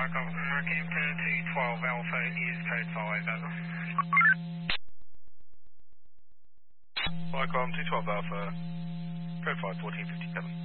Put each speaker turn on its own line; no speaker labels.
Vicom. Campton 212 Alpha is code 5, over.
Vicom 212 Alpha, code 5, 1457.